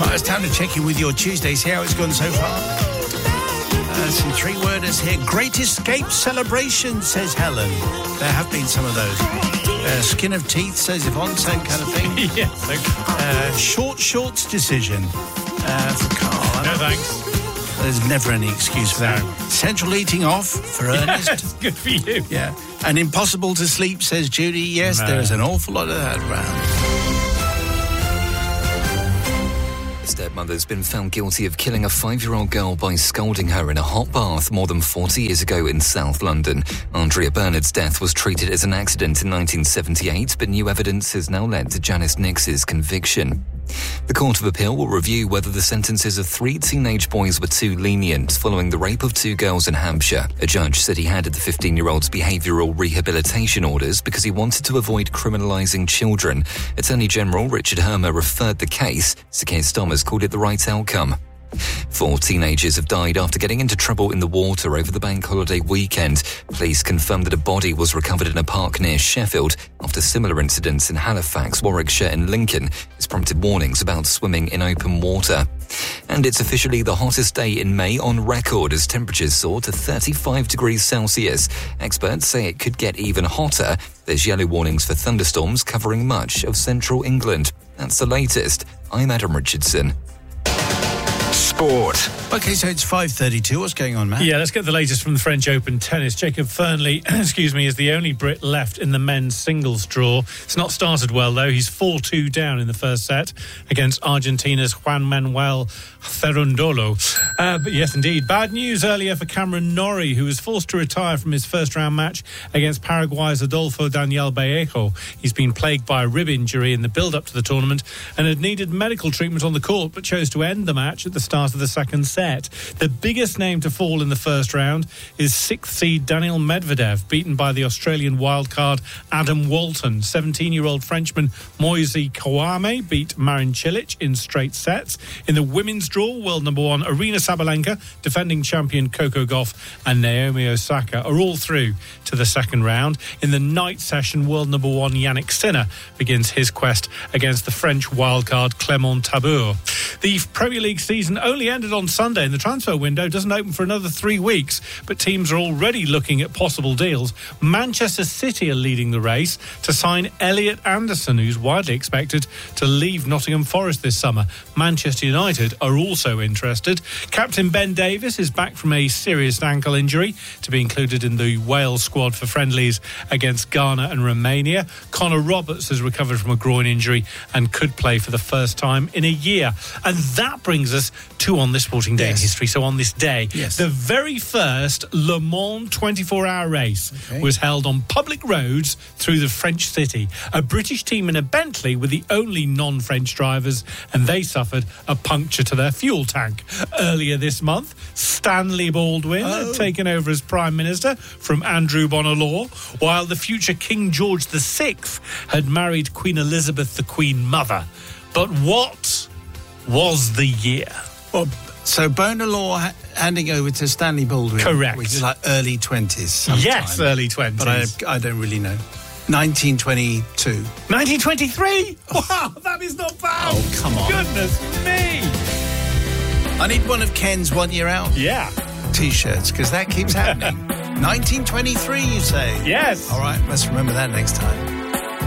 Right, it's time to check in with your Tuesday, see how it's gone so far. Some three-worders here. Great Escape celebration, says Helen. There have been some of those. Skin of teeth, says Yvonne, same kind of thing. Yes. Okay. Short shorts decision for Carl. No thanks. There's never any excuse for that. Central eating off for Ernest. Yes, good for you. Yeah. And impossible to sleep, says Judy. Yes, No. there's an awful lot of that around. A stepmother's been found guilty of killing a 5-year-old girl by scalding her in a hot bath more than 40 years ago in South London. Andrea Bernard's death was treated as an accident in 1978, but new evidence has now led to Janice Nix's conviction. The Court of Appeal will review whether the sentences of 3 teenage boys were too lenient following the rape of 2 girls in Hampshire. A judge said he handed the 15-year-old's behavioural rehabilitation orders because he wanted to avoid criminalising children. Attorney General Richard Hermer referred the case. Sir Keir Starmer's called it the right outcome. 4 teenagers have died after getting into trouble in the water over the bank holiday weekend. Police confirmed that a body was recovered in a park near Sheffield after similar incidents in Halifax, Warwickshire and Lincoln has prompted warnings about swimming in open water. And it's officially the hottest day in May on record as temperatures soar to 35 degrees Celsius. Experts say it could get even hotter. There's yellow warnings for thunderstorms covering much of central England. That's the latest. I'm Adam Richardson. Sport. Okay, so it's 5:32. What's going on, Matt? Yeah, let's get the latest from the French Open tennis. Jacob Fernley, is the only Brit left in the men's singles draw. It's not started well, though. He's 4-2 down in the first set against Argentina's Juan Manuel Cerundolo. But yes, indeed. Bad news earlier for Cameron Norrie, who was forced to retire from his first-round match against Paraguay's Adolfo Daniel Vallejo. He's been plagued by a rib injury in the build-up to the tournament and had needed medical treatment on the court, but chose to end the match at the start of the second set. The biggest name to fall in the first round is 6th seed Daniil Medvedev, beaten by the Australian wildcard Adam Walton. 17-year-old Frenchman Moise Kawame beat Marin Cilic in straight sets. In the women's draw, world number 1 Arina Sabalenka, defending champion Coco Gauff and Naomi Osaka are all through to the second round. In the night session, world number 1 Yannick Sinner begins his quest against the French wildcard Clément Tabour. The Premier League season only ended on Sunday, and the transfer window doesn't open for another 3 weeks, but teams are already looking at possible deals. Manchester City are leading the race to sign Elliot Anderson, who's widely expected to leave Nottingham Forest this summer. Manchester United are also interested. Captain Ben Davies is back from a serious ankle injury to be included in the Wales squad for friendlies against Ghana and Romania. Connor Roberts has recovered from a groin injury and could play for the first time in a year. And that brings us to On This Sporting Day in history. So on this day, the very first Le Mans 24-hour race was held on public roads through the French city. A British team in a Bentley were the only non-French drivers, and they suffered a puncture to their fuel tank. Earlier this month, Stanley Baldwin had taken over as Prime Minister from Andrew Bonar Law, while the future King George VI had married Queen Elizabeth, the Queen Mother. But what was the year? Well, so Bonar Law handing over to Stanley Baldwin. Correct. Which is like early 20s sometime. Yes, early 20s. But I don't really know. 1922. 1923? Wow, that is not bad. Oh, come on. Goodness me. I need one of Ken's 1 year out T-shirts, because that keeps happening. 1923, you say? Yes. All right, let's remember that next time.